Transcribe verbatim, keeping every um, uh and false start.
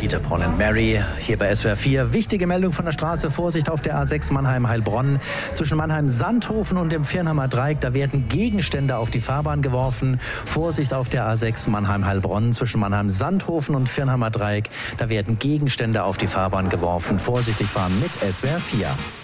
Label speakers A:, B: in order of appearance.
A: Peter, Paul and Mary hier bei S W R vier. Wichtige Meldung von der Straße. Vorsicht auf der A sechs Mannheim-Heilbronn. Zwischen Mannheim-Sandhofen und dem Viernheimer Dreieck. Da werden Gegenstände auf die Fahrbahn geworfen. Vorsicht auf der A sechs Mannheim-Heilbronn. Zwischen Mannheim-Sandhofen und Viernheimer Dreieck. Da werden Gegenstände auf die Fahrbahn geworfen. Vorsichtig fahren mit S W R vier.